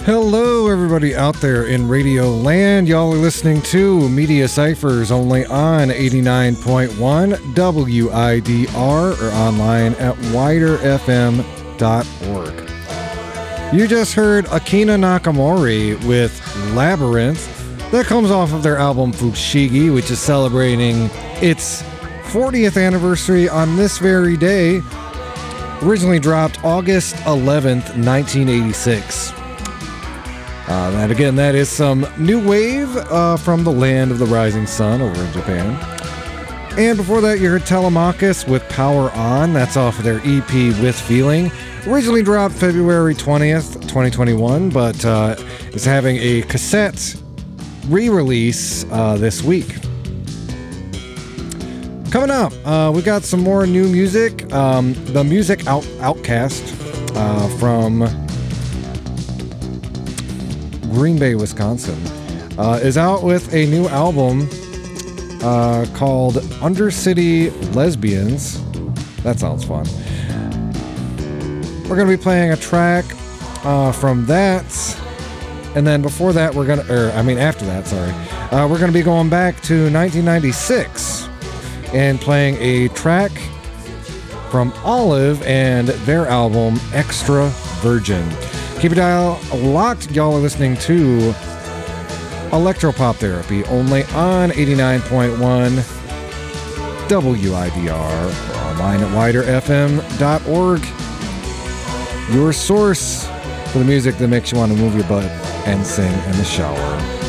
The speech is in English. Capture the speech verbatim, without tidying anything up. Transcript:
Hello, everybody out there in Radio Land. Y'all are listening to Media Ciphers only on eighty-nine point one W I D R or online at wider f m dot org. You just heard Akina Nakamori with Labyrinth. That comes off of their album Fushigi, which is celebrating its fortieth anniversary on this very day. Originally dropped August eleventh, nineteen eighty-six. Uh, and again, that is some new wave uh, from the land of the rising sun over in Japan. And before that, you heard Telemachus with Power On. That's off of their E P With Feeling. Originally dropped February twentieth, twenty twenty-one, but uh, is having a cassette re-release uh, this week. Coming up, uh, we got some more new music. Um, the Music Out- Outcast uh, from Green Bay, Wisconsin, uh, is out with a new album uh, called Undercity Lesbians. That sounds fun. We're going to be playing a track uh, from that. And then before that, we're going to, or I mean, after that, sorry, uh, we're going to be going back to nineteen ninety-six and playing a track from Olive and their album Extra Virgin. Keep your dial locked. Y'all are listening to Electropop Therapy only on eighty-nine point one W I D R or online at wider f m dot org. Your source for the music that makes you want to move your butt and sing in the shower.